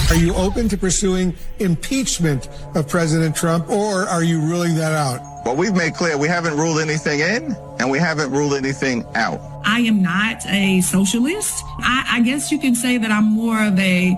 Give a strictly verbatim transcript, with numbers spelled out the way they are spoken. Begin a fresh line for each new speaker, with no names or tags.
Are you open to pursuing impeachment of President Trump, or are you ruling that out?
Well, we've made clear we haven't ruled anything in, and we haven't ruled anything out.
I am not a socialist. I, I guess you can say that I'm more of a